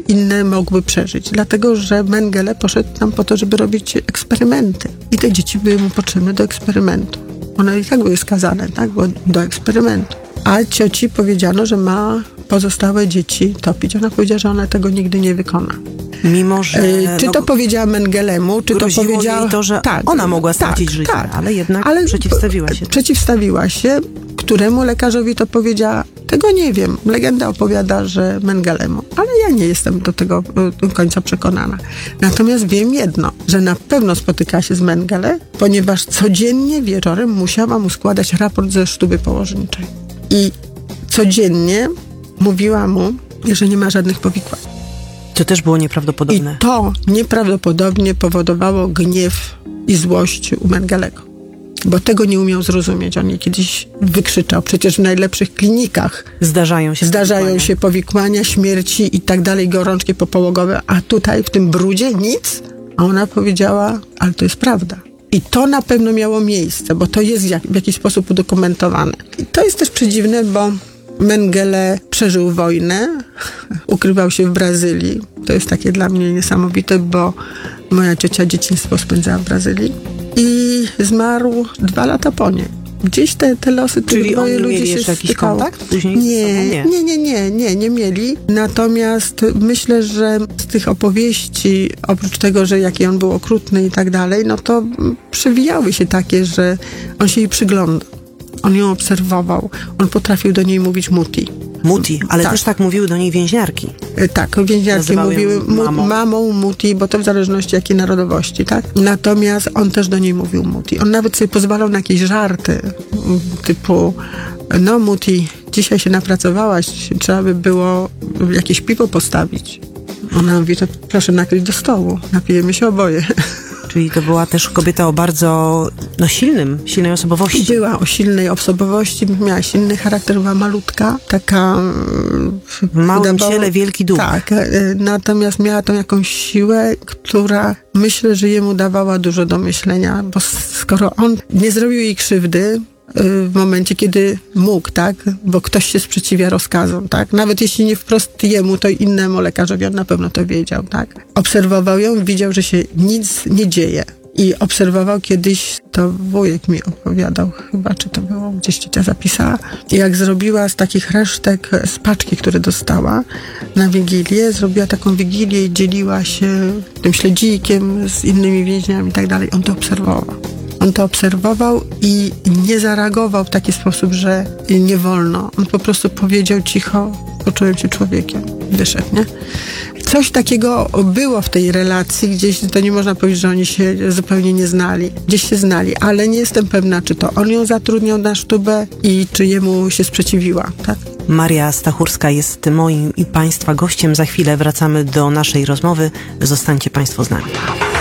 inne mogły przeżyć. Dlatego, że Mengele poszedł tam po to, żeby robić eksperymenty. I te dzieci były mu potrzebne do eksperymentu. One i tak były skazane, tak, do eksperymentu. A cioci powiedziano, że ma pozostałe dzieci topić. Ona powiedziała, że ona tego nigdy nie wykona. Mimo, że... Czy to powiedziała Mengelemu, czy to powiedziała... jej to, że ona mogła stracić życie, ale jednak przeciwstawiła się. Przeciwstawiła się. Któremu lekarzowi to powiedziała? Tego nie wiem. Legenda opowiada, że Mengelemu. Ale ja nie jestem do tego do końca przekonana. Natomiast wiem jedno, że na pewno spotykała się z Mengele, ponieważ codziennie wieczorem musiała mu składać raport ze sztuby położniczej. I codziennie mówiła mu, że nie ma żadnych powikłań. To też było nieprawdopodobne. I to nieprawdopodobnie powodowało gniew i złość u Mengelego. Bo tego nie umiał zrozumieć. On jej kiedyś wykrzyczał. Przecież w najlepszych klinikach zdarzają się powikłania, śmierci i tak dalej, gorączki popołogowe, a tutaj w tym brudzie nic. A ona powiedziała, ale to jest prawda. I to na pewno miało miejsce, bo to jest w jakiś sposób udokumentowane. I to jest też przedziwne, bo Mengele przeżył wojnę, ukrywał się w Brazylii. To jest takie dla mnie niesamowite, bo moja ciocia dzieciństwo spędzała w Brazylii i zmarł 2 lata po niej. Gdzieś te losy tych dwoje ludzi się jakiś stykało. kontakt później? Nie mieli. Natomiast myślę, że z tych opowieści, oprócz tego, że jaki on był okrutny i tak dalej, no to przewijały się takie, że on się jej przyglądał. On ją obserwował. On potrafił do niej mówić muti. Muti, ale też tak mówiły do niej więźniarki. Tak, więźniarki mówiły mamą, muti, bo to w zależności jakiej narodowości, tak? Natomiast on też do niej mówił muti. On nawet sobie pozwalał na jakieś żarty, typu, no muti, dzisiaj się napracowałaś, trzeba by było jakieś piwo postawić. Ona mówi, to proszę nakryć do stołu, napijemy się oboje. Czyli to była też kobieta o bardzo silnej osobowości. Była o silnej osobowości, miała silny charakter, była malutka, taka... W małym ciele wielki duch. Tak, natomiast miała tą jakąś siłę, która myślę, że jemu dawała dużo do myślenia, bo skoro on nie zrobił jej krzywdy, w momencie, kiedy mógł, tak? Bo ktoś się sprzeciwia rozkazom, tak? Nawet jeśli nie wprost jemu, to innemu lekarzowi, on na pewno to wiedział, tak? Obserwował ją, widział, że się nic nie dzieje. I obserwował kiedyś, to wujek mi opowiadał chyba, czy to było gdzieś ciocia zapisała, jak zrobiła z takich resztek, z paczki, które dostała na Wigilię, zrobiła taką Wigilię i dzieliła się tym śledzikiem z innymi więźniami i tak dalej. On to obserwował. On to obserwował i nie zareagował w taki sposób, że nie wolno. On po prostu powiedział cicho, poczułem się człowiekiem. Wyszedł, nie? Coś takiego było w tej relacji, gdzieś to nie można powiedzieć, że oni się zupełnie nie znali. Gdzieś się znali, ale nie jestem pewna, czy to on ją zatrudniał na sztubę i czy jemu się sprzeciwiła, tak? Maria Stachurska jest moim i Państwa gościem. Za chwilę wracamy do naszej rozmowy. Zostańcie Państwo z nami.